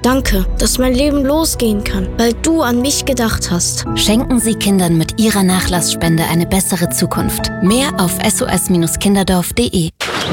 Danke, dass mein Leben losgehen kann, weil du an mich gedacht hast. Schenken Sie Kindern mit Ihrer Nachlassspende eine bessere Zukunft. Mehr auf sos-kinderdorf.de.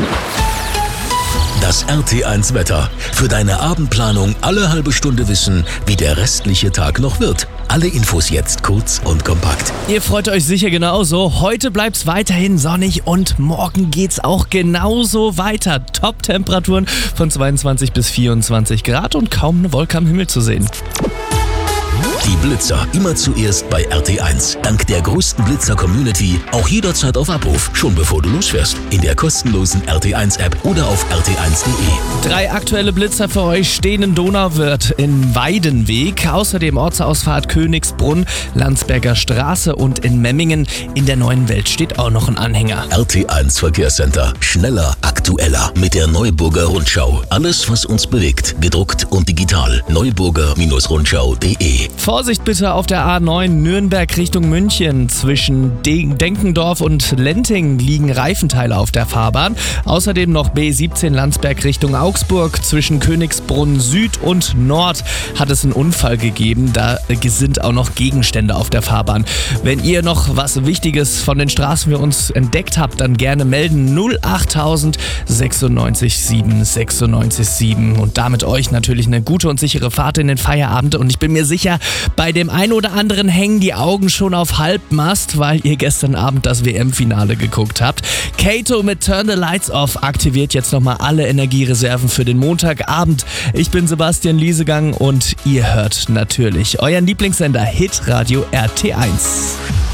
Das RT1 Wetter. Für deine Abendplanung alle halbe Stunde wissen, wie der restliche Tag noch wird. Alle Infos jetzt kurz und kompakt. Ihr freut euch sicher genauso. Heute bleibt's weiterhin sonnig und morgen geht's auch genauso weiter. Top-Temperaturen von 22 bis 24 Grad und kaum eine Wolke am Himmel zu sehen. Die Blitzer immer zuerst bei RT1. Dank der größten Blitzer-Community auch jederzeit auf Abruf, schon bevor du losfährst. In der kostenlosen RT1-App oder auf rt1.de. 3 aktuelle Blitzer für euch stehen in Donauwörth in Weidenweg. Außerdem Ortsausfahrt Königsbrunn, Landsberger Straße und in Memmingen. In der Neuen Welt steht auch noch ein Anhänger. RT1 Verkehrscenter. Schneller, aktueller mit der Neuburger Rundschau. Alles, was uns bewegt. Gedruckt und digital. Neuburger-Rundschau.de. Vorsicht bitte auf der A9 Nürnberg Richtung München. Zwischen Denkendorf und Lenting liegen Reifenteile auf der Fahrbahn. Außerdem noch B17 Landsberg Richtung Augsburg. Zwischen Königsbrunn Süd und Nord hat es einen Unfall gegeben. Da sind auch noch Gegenstände auf der Fahrbahn. Wenn ihr noch was Wichtiges von den Straßen für uns entdeckt habt, dann gerne melden 08000 96 7 96 7 und damit euch natürlich eine gute und sichere Fahrt in den Feierabend. Und ich bin mir sicher, bei dem einen oder anderen hängen die Augen schon auf Halbmast, weil ihr gestern Abend das WM-Finale geguckt habt. Kato mit Turn the Lights Off aktiviert jetzt nochmal alle Energiereserven für den Montagabend. Ich bin Sebastian Liesegang und ihr hört natürlich euren Lieblingssender Hit Radio RT1.